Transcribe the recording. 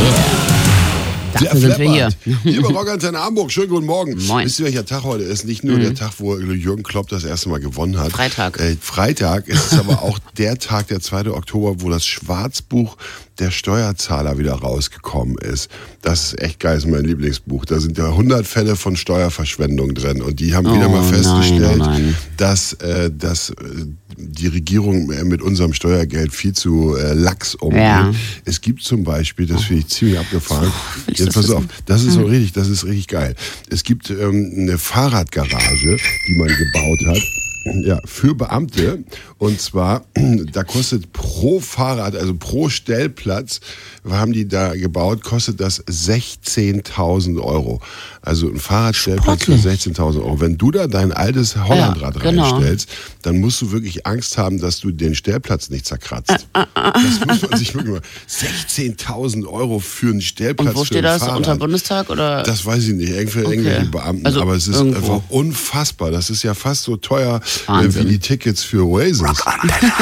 Dafür sind wir hier. Liebe Rockantenne Hamburg, schönen guten Morgen. Moin. Wisst ihr, welcher Tag heute ist? Nicht nur der Tag, wo Jürgen Klopp das erste Mal gewonnen hat. Freitag. Freitag ist es aber auch der Tag, der 2. Oktober, wo das Schwarzbuch der Steuerzahler wieder rausgekommen ist. Das ist echt geil, das ist mein Lieblingsbuch. Da sind ja 100 Fälle von Steuerverschwendung drin. Und die haben wieder mal festgestellt, dass die Regierung mit unserem Steuergeld viel zu lax umgeht. Ja. Es gibt zum Beispiel, das finde ich ziemlich abgefahren. Jetzt pass auf, das ist so richtig, das ist richtig geil. Es gibt eine Fahrradgarage, die man gebaut hat. Ja, für Beamte. Und zwar, da kostet pro Fahrrad, also pro Stellplatz, haben die da gebaut, kostet das 16.000 Euro. Also ein Fahrradstellplatz für 16.000 Euro. Wenn du da dein altes Hollandrad reinstellst, dann musst du wirklich Angst haben, dass du den Stellplatz nicht zerkratzt. Das muss man sich wirklich mal. 16.000 Euro für einen Stellplatz. Und wo steht das? Unter Bundestag? Oder? Das weiß ich nicht. Irgendwelche Beamten. Also aber es ist einfach unfassbar. Das ist ja fast so teuer wie die Tickets für Oasis.